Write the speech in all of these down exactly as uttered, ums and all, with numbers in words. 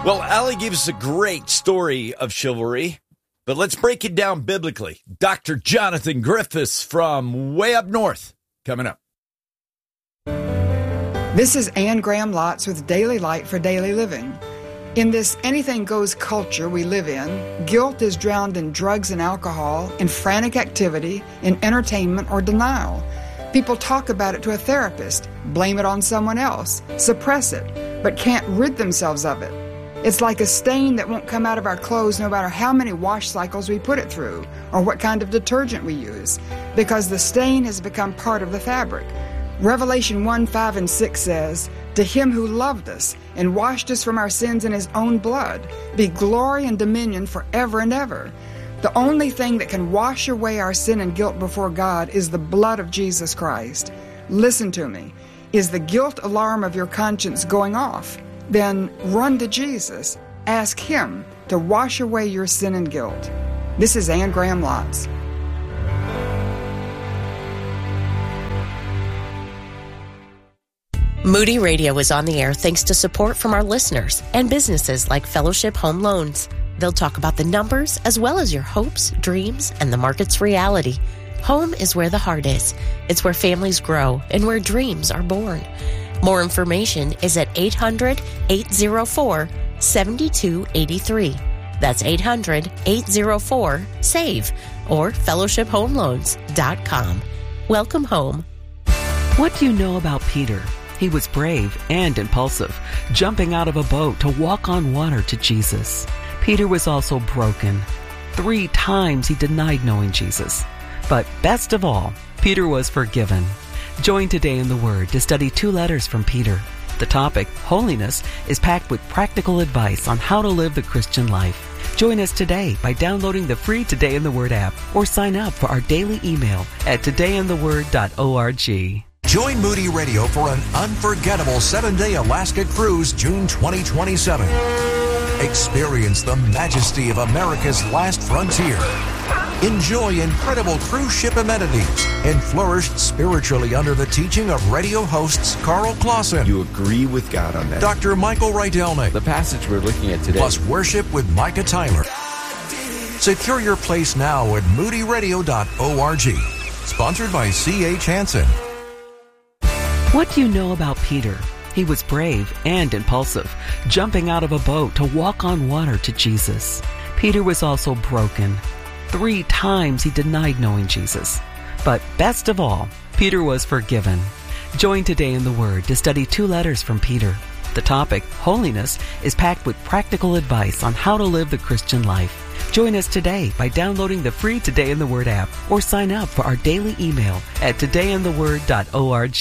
Well, Allie gives us a great story of chivalry, but let's break it down biblically. Doctor Jonathan Griffiths from way up north, coming up. This is Anne Graham Lotz with Daily Light for Daily Living. In this anything-goes culture we live in, guilt is drowned in drugs and alcohol, in frantic activity, in entertainment or denial. People talk about it to a therapist, blame it on someone else, suppress it, but can't rid themselves of it. It's like a stain that won't come out of our clothes no matter how many wash cycles we put it through or what kind of detergent we use, because the stain has become part of the fabric. Revelation one, five, and six says, "To him who loved us and washed us from our sins in his own blood, be glory and dominion forever and ever." The only thing that can wash away our sin and guilt before God is the blood of Jesus Christ. Listen to me. Is the guilt alarm of your conscience going off? Then run to Jesus. Ask him to wash away your sin and guilt. This is Anne Graham Lotz. Moody Radio is on the air thanks to support from our listeners and businesses like Fellowship Home Loans. They'll talk about the numbers as well as your hopes, dreams, and the market's reality. Home is where the heart is. It's where families grow and where dreams are born. More information is at eight hundred, eight oh four, seven two eight three. That's eight hundred, eight oh four, S A V E or fellowship home loans dot com. Welcome home. What do you know about Peter? He was brave and impulsive, jumping out of a boat to walk on water to Jesus. Peter was also broken. Three times he denied knowing Jesus. But best of all, Peter was forgiven. Join Today in the Word to study two letters from Peter. The topic, holiness, is packed with practical advice on how to live the Christian life. Join us today by downloading the free Today in the Word app or sign up for our daily email at today in the word dot org. Join Moody Radio for an unforgettable seven-day Alaska cruise June twenty twenty-seven. Experience the majesty of America's last frontier. Enjoy incredible cruise ship amenities and flourish spiritually under the teaching of radio hosts Carl Clausen. You agree with God on that? Doctor Michael Rydelnik. The passage we're looking at today. Plus worship with Micah Tyler. Secure your place now at moody radio dot org. Sponsored by C H Hansen. What do you know about Peter? He was brave and impulsive, jumping out of a boat to walk on water to Jesus. Peter was also broken. Three times he denied knowing Jesus. But best of all, Peter was forgiven. Join Today in the Word to study two letters from Peter. The topic, holiness, is packed with practical advice on how to live the Christian life. Join us today by downloading the free Today in the Word app or sign up for our daily email at today in the word dot org.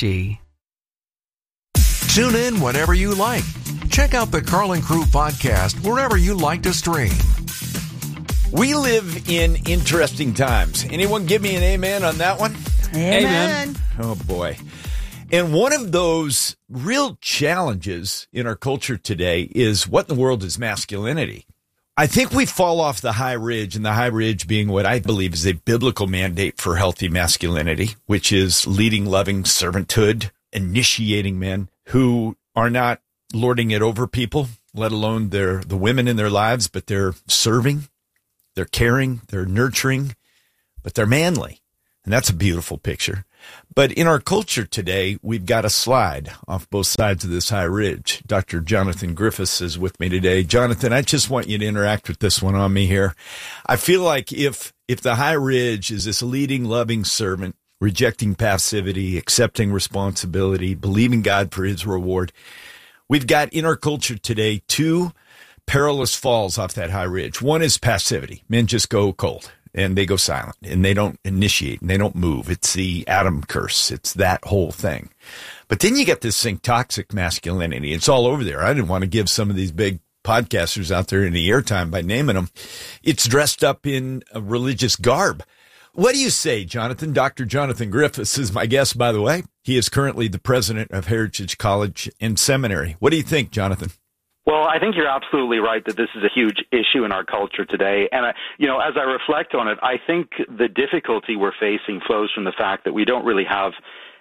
Tune in whenever you like. Check out the Carl and Crew podcast wherever you like to stream. We live in interesting times. Anyone give me an amen on that one? Amen. Oh, boy. And one of those real challenges in our culture today is what in the world is masculinity? I think we fall off the high ridge, and the high ridge being what I believe is a biblical mandate for healthy masculinity, which is leading, loving servanthood, initiating men who are not lording it over people, let alone their the women in their lives, but they're serving, they're caring, they're nurturing, but they're manly. And that's a beautiful picture. But in our culture today, we've got a slide off both sides of this high ridge. Doctor Jonathan Griffiths is with me today. Jonathan, I just want you to interact with this one on me here. I feel like if if the high ridge is this leading, loving servant, rejecting passivity, accepting responsibility, believing God for his reward, we've got in our culture today two perilous falls off that high ridge. One is passivity. Men just go cold. And they go silent, and they don't initiate, and they don't move. It's the Adam curse. It's that whole thing. But then you get this thing, toxic masculinity. It's all over there. I didn't want to give some of these big podcasters out there any airtime by naming them. It's dressed up in a religious garb. What do you say, Jonathan? Doctor Jonathan Griffiths is my guest, by the way. He is currently the president of Heritage College and Seminary. What do you think, Jonathan? Well, I think you're absolutely right that this is a huge issue in our culture today. And, I, you know, as I reflect on it, I think the difficulty we're facing flows from the fact that we don't really have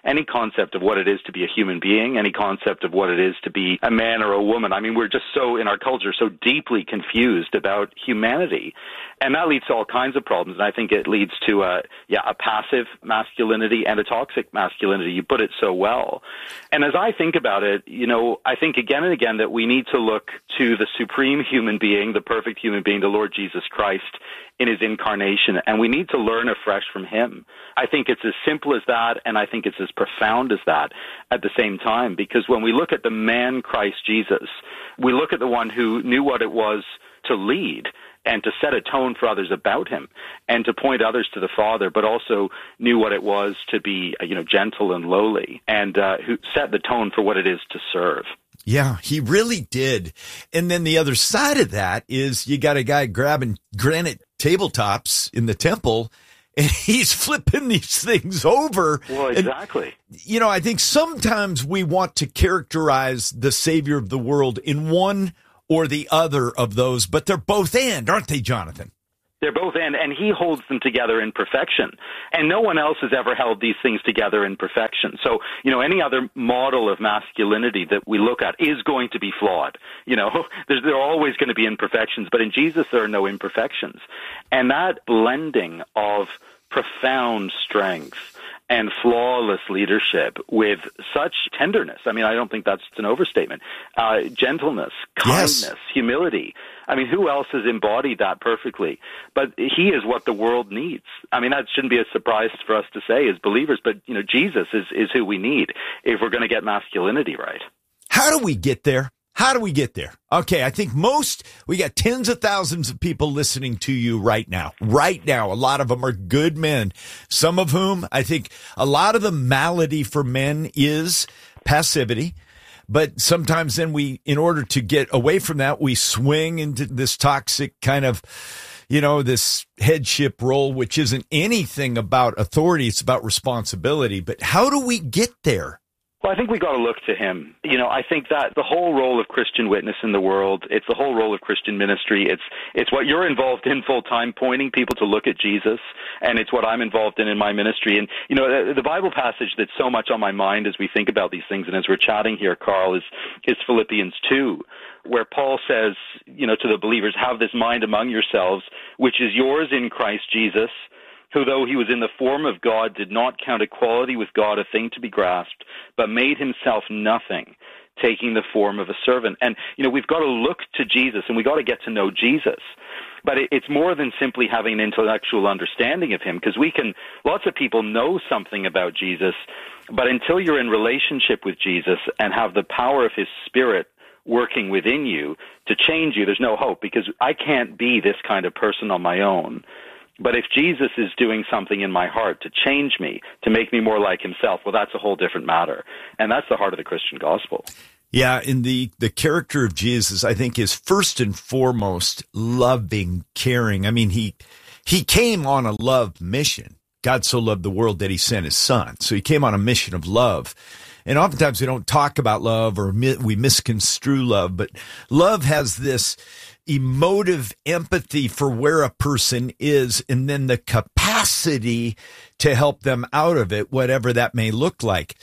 any concept of what it is to be a human being, any concept of what it is to be a man or a woman. I mean, we're just so, in our culture, so deeply confused about humanity. And that leads to all kinds of problems. And I think it leads to a, yeah, a passive masculinity and a toxic masculinity. You put it so well. And as I think about it, you know, I think again and again that we need to look to the supreme human being, the perfect human being, the Lord Jesus Christ, in his incarnation, and we need to learn afresh from him. I think it's as simple as that, and I think it's as profound as that at the same time, because when we look at the man Christ Jesus, we look at the one who knew what it was to lead and to set a tone for others about him and to point others to the Father, but also knew what it was to be, you know, gentle and lowly, and uh, who set the tone for what it is to serve. Yeah, he really did. And then the other side of that is you got a guy grabbing granite tabletops in the temple, and he's flipping these things over. Well, exactly. And, you know, I think sometimes we want to characterize the Savior of the world in one or the other of those, but they're both and, aren't they, Jonathan? They're both and, and he holds them together in perfection. And no one else has ever held these things together in perfection. So, you know, any other model of masculinity that we look at is going to be flawed. You know, there are always going to be imperfections, but in Jesus there are no imperfections. And that blending of profound strength and flawless leadership with such tenderness. I mean, I don't think that's an overstatement. Uh, gentleness, kindness, yes. humility. I mean, who else has embodied that perfectly? But he is what the world needs. I mean, that shouldn't be a surprise for us to say as believers, but, you know, Jesus is, is who we need if we're going to get masculinity right. How do we get there? How do we get there? Okay, I think most, we got tens of thousands of people listening to you right now. Right now, a lot of them are good men. Some of whom, I think a lot of the malady for men is passivity. But sometimes then we, in order to get away from that, we swing into this toxic kind of, you know, this headship role, which isn't anything about authority. It's about responsibility. But how do we get there? Well, I think we got to look to him. You know, I think that the whole role of Christian witness in the world, it's the whole role of Christian ministry. It's it's what you're involved in full time, pointing people to look at Jesus, and it's what I'm involved in in my ministry. And, you know, the, the Bible passage that's so much on my mind as we think about these things, and as we're chatting here, Carl, is, is Philippians two, where Paul says, you know, to the believers, have this mind among yourselves, which is yours in Christ Jesus, who, though he was in the form of God, did not count equality with God a thing to be grasped, but made himself nothing, taking the form of a servant. And, you know, we've got to look to Jesus, and we've got to get to know Jesus. But it, it's more than simply having an intellectual understanding of him, because we can, lots of people know something about Jesus, but until you're in relationship with Jesus and have the power of his Spirit working within you to change you, there's no hope, because I can't be this kind of person on my own. But if Jesus is doing something in my heart to change me, to make me more like himself, well, that's a whole different matter. And that's the heart of the Christian gospel. Yeah, in the, the character of Jesus, I think, is first and foremost loving, caring. I mean, he he came on a love mission. God so loved the world that he sent his son. So he came on a mission of love. And oftentimes we don't talk about love, or we misconstrue love, but love has this emotive empathy for where a person is, and then the capacity to help them out of it, whatever that may look like.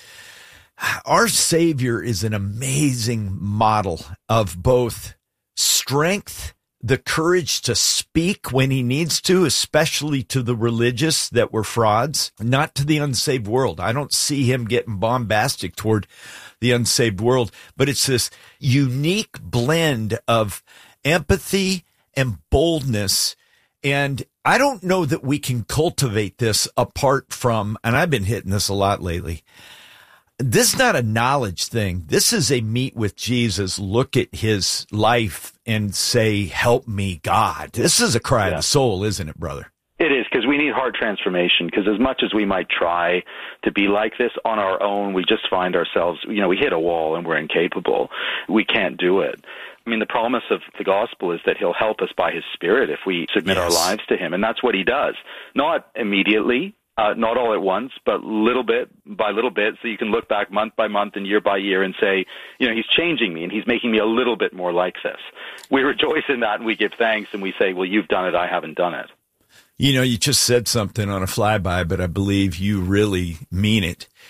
Our Savior is an amazing model of both strength, the courage to speak when he needs to, especially to the religious that were frauds, not to the unsaved world. I don't see him getting bombastic toward the unsaved world, but it's this unique blend of empathy and boldness. And I don't know that we can cultivate this apart from, and I've been hitting this a lot lately, this is not a knowledge thing. This is a meet with Jesus, look at his life and say, help me, God. This is a cry yeah. of the soul, isn't it, brother? It is, because we need heart transformation, because as much as we might try to be like this on our own, we just find ourselves, you know, we hit a wall and we're incapable. We can't do it. I mean, the promise of the gospel is that he'll help us by his Spirit if we submit yes. our lives to him, and that's what he does. Not immediately, uh, not all at once, but little bit by little bit, so you can look back month by month and year by year and say, you know, he's changing me and he's making me a little bit more like this. We rejoice in that and we give thanks and we say, well, you've done it, I haven't done it. You know, you just said something on a flyby, but I believe you really mean it.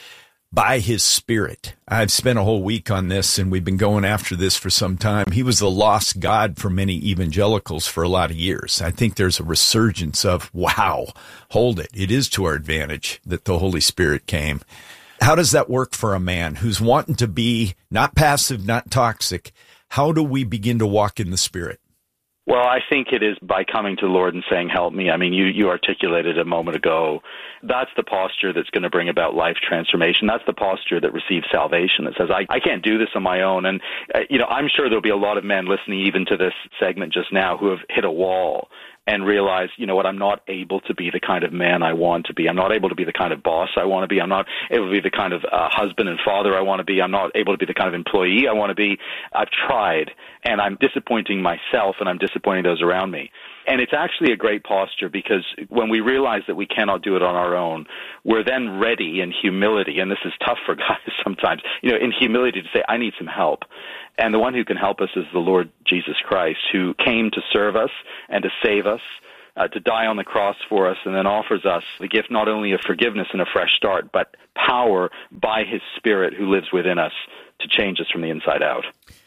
by his Spirit. I've spent a whole week on this, and we've been going after this for some time. He was the lost God for many evangelicals for a lot of years. I think there's a resurgence of, wow, hold it. It is to our advantage that the Holy Spirit came. How does that work for a man who's wanting to be not passive, not toxic? How do we begin to walk in the Spirit? Well, I think it is by coming to the Lord and saying, help me. I mean, you, you articulated a moment ago. That's the posture that's going to bring about life transformation. That's the posture that receives salvation, that says, I, I can't do this on my own. And, uh, you know, I'm sure there'll be a lot of men listening even to this segment just now who have hit a wall and realize, you know what, I'm not able to be the kind of man I want to be. I'm not able to be the kind of boss I want to be. I'm not able to be the kind of uh, husband and father I want to be. I'm not able to be the kind of employee I want to be. I've tried, and I'm disappointing myself, and I'm disappointing those around me. And it's actually a great posture, because when we realize that we cannot do it on our own, we're then ready in humility, and this is tough for guys sometimes, you know, in humility to say, I need some help. And the one who can help us is the Lord Jesus Christ, who came to serve us and to save us, uh, to die on the cross for us, and then offers us the gift not only of forgiveness and a fresh start, but power by his Spirit who lives within us to change us from the inside out.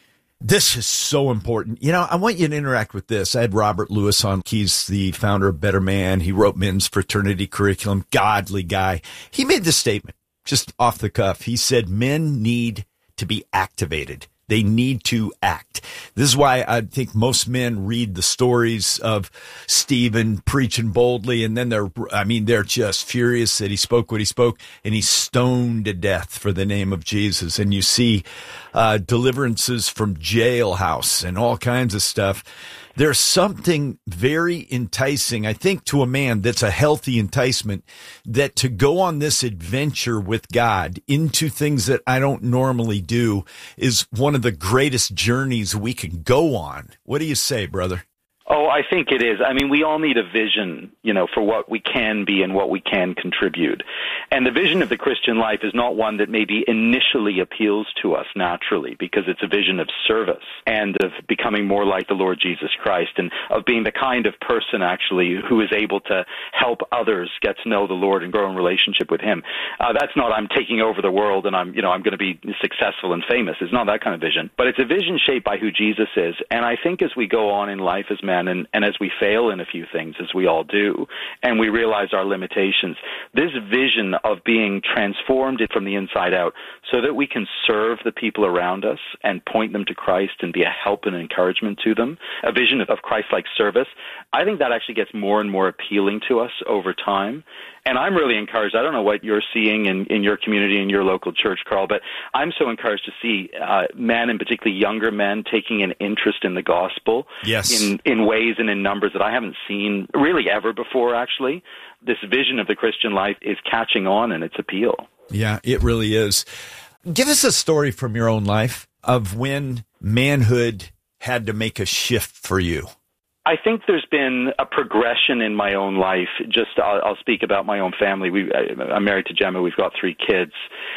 This is so important. You know, I want you to interact with this. I had Robert Lewis on. He's the founder of Better Man. He wrote Men's Fraternity Curriculum, godly guy. He made this statement just off the cuff. He said, men need to be activated. They need to act. This is why I think most men read the stories of Stephen preaching boldly, and then they're, I mean, they're just furious that he spoke what he spoke, and he's stoned to death for the name of Jesus. And you see uh, deliverances from jailhouse and all kinds of stuff. There's something very enticing, I think, to a man that's a healthy enticement, that to go on this adventure with God into things that I don't normally do is one of the greatest journeys we can go on. What do you say, brother? Oh, I think it is. I mean, we all need a vision, you know, for what we can be and what we can contribute. And the vision of the Christian life is not one that maybe initially appeals to us naturally, because it's a vision of service and of becoming more like the Lord Jesus Christ, and of being the kind of person actually who is able to help others get to know the Lord and grow in relationship with him. Uh, that's not I'm taking over the world and I'm, you know, I'm going to be successful and famous. It's not that kind of vision, but it's a vision shaped by who Jesus is. And I think as we go on in life as men, And, and as we fail in a few things, as we all do, and we realize our limitations, this vision of being transformed from the inside out so that we can serve the people around us and point them to Christ and be a help and encouragement to them, a vision of, of Christ-like service, I think that actually gets more and more appealing to us over time. And I'm really encouraged. I don't know what you're seeing in, in your community, in your local church, Carl, but I'm so encouraged to see uh, men, and particularly younger men, taking an interest in the gospel. Yes. in, in ways and in numbers that I haven't seen really ever before, actually. This vision of the Christian life is catching on in its appeal. Yeah, it really is. Give us a story from your own life of when manhood had to make a shift for you. I think there's been a progression in my own life. Just I'll, I'll speak about my own family. We, I'm married to Gemma. We've got three kids.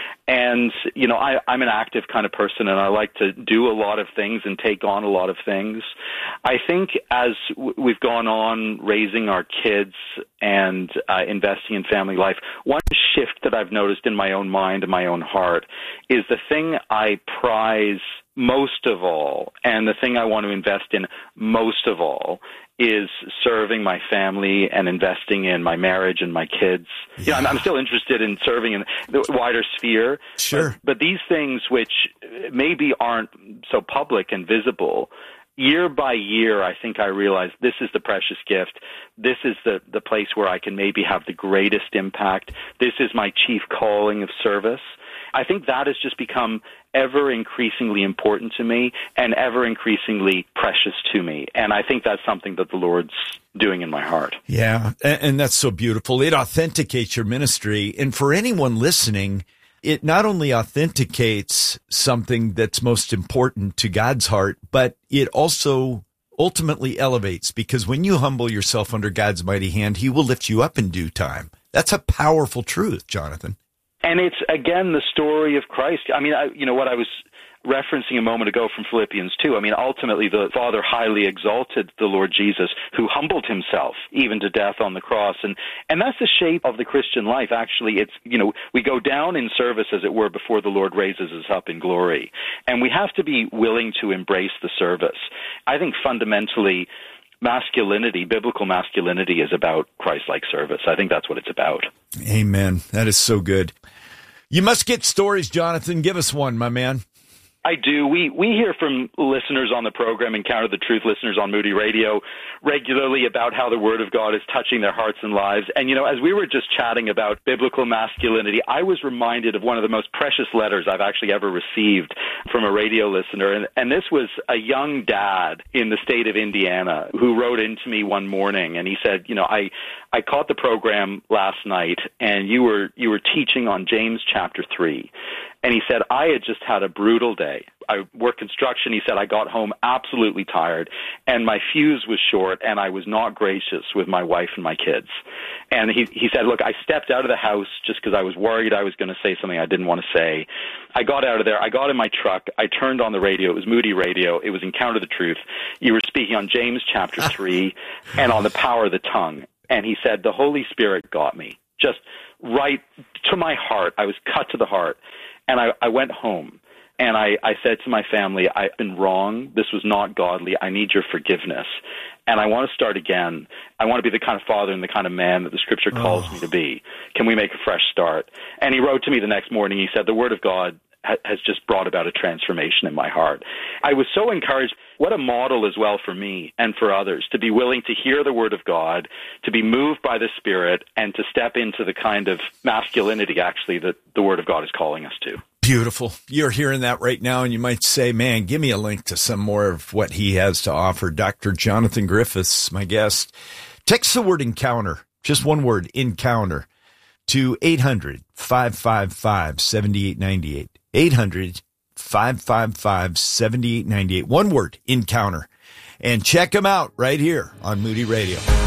And, you know, I, I'm an active kind of person, and I like to do a lot of things and take on a lot of things. I think as w- we've gone on raising our kids and uh, investing in family life, one shift that I've noticed in my own mind and my own heart is the thing I prize most of all, and the thing I want to invest in most of all, is serving my family and investing in my marriage and my kids. Yeah. You know, I'm, I'm still interested in serving in the wider sphere. Sure. But, but these things, which maybe aren't so public and visible, year by year, I think I realize this is the precious gift. This is the, the place where I can maybe have the greatest impact. This is my chief calling of service. I think that has just become ever increasingly important to me and ever increasingly precious to me. And I think that's something that the Lord's doing in my heart. Yeah, and, and that's so beautiful. It authenticates your ministry. And for anyone listening, it not only authenticates something that's most important to God's heart, but it also ultimately elevates, because when you humble yourself under God's mighty hand, he will lift you up in due time. That's a powerful truth, Jonathan. And it's, again, the story of Christ. I mean, I, you know, what I was referencing a moment ago from Philippians two, I mean, ultimately the Father highly exalted the Lord Jesus, who humbled himself even to death on the cross. And, and that's the shape of the Christian life. Actually, it's, you know, we go down in service, as it were, before the Lord raises us up in glory. And we have to be willing to embrace the service. I think fundamentally, masculinity, biblical masculinity, is about Christ-like service. I think that's what it's about. Amen. That is so good. You must get stories, Jonathan. Give us one, my man. I do. We we hear from listeners on the program, Encounter the Truth listeners on Moody Radio, regularly about how the Word of God is touching their hearts and lives. And, you know, as we were just chatting about biblical masculinity, I was reminded of one of the most precious letters I've actually ever received from a radio listener. And, and this was a young dad in the state of Indiana who wrote into me one morning, and he said, you know, I, I caught the program last night, and you were you were teaching on James chapter three. And he said, I had just had a brutal day. I worked construction. He said, I got home absolutely tired, and my fuse was short, and I was not gracious with my wife and my kids. And he, he said, look, I stepped out of the house just because I was worried I was going to say something I didn't want to say. I got out of there. I got in my truck. I turned on the radio. It was Moody Radio. It was Encounter the Truth. You were speaking on James chapter three and on the power of the tongue. And he said, the Holy Spirit got me, just right to my heart. I was cut to the heart. And I, I went home, and I, I said to my family, I've been wrong. This was not godly. I need your forgiveness. And I want to start again. I want to be the kind of father and the kind of man that the Scripture calls oh. me to be. Can we make a fresh start? And he wrote to me the next morning. He said, the Word of God ha- has just brought about a transformation in my heart. I was so encouraged. What a model as well for me and for others, to be willing to hear the Word of God, to be moved by the Spirit, and to step into the kind of masculinity, actually, that the Word of God is calling us to. Beautiful. You're hearing that right now, and you might say, man, give me a link to some more of what he has to offer. Doctor Jonathan Griffiths, my guest. Text the word encounter, just one word, encounter, to eight hundred, five five five, seven eight nine eight. eight hundred, five five five, seven eight nine eight. One word, encounter. And check him out right here on Moody Radio.